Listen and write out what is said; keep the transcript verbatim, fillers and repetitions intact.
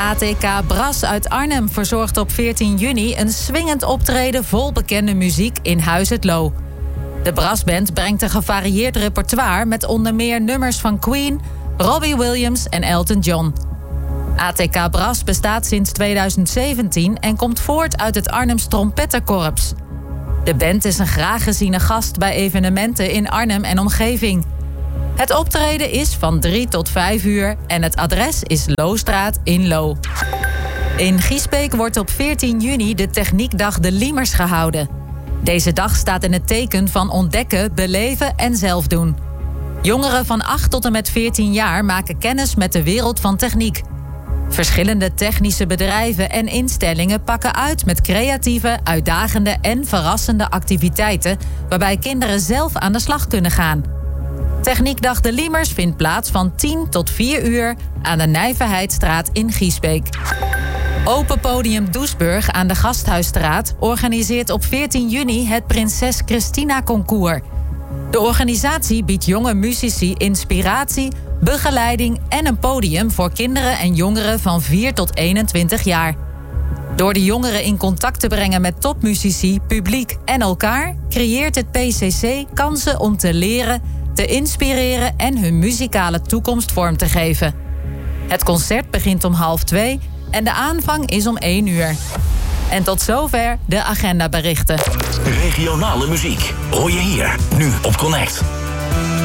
A T K Brass uit Arnhem verzorgt op veertien juni... een swingend optreden vol bekende muziek in Huis het Loo. De brassband brengt een gevarieerd repertoire... met onder meer nummers van Queen, Robbie Williams en Elton John. A T K Brass bestaat sinds tweeduizend zeventien... en komt voort uit het Arnhems Trompettenkorps. De band is een graag geziene gast bij evenementen in Arnhem en omgeving. Het optreden is van drie tot vijf uur en het adres is Loostraat in Loo. In Giesbeek wordt op veertien juni de Techniekdag de Liemers gehouden. Deze dag staat in het teken van ontdekken, beleven en zelf doen. Jongeren van acht tot en met veertien jaar maken kennis met de wereld van techniek. Verschillende technische bedrijven en instellingen pakken uit met creatieve, uitdagende en verrassende activiteiten... waarbij kinderen zelf aan de slag kunnen gaan. Techniekdag de Liemers vindt plaats van tien tot vier uur aan de Nijverheidstraat in Giesbeek. Open Podium Doesburg aan de Gasthuisstraat organiseert op veertien juni het Prinses Christina Concours. De organisatie biedt jonge muzici inspiratie, begeleiding en een podium voor kinderen en jongeren van vier tot eenentwintig jaar. Door de jongeren in contact te brengen met topmuzici, publiek en elkaar, creëert het P C C kansen om te leren, te inspireren en hun muzikale toekomst vorm te geven. Het concert begint om half twee en de aanvang is om één uur. En tot zover de agendaberichten. Regionale muziek hoor je hier, nu op Connect.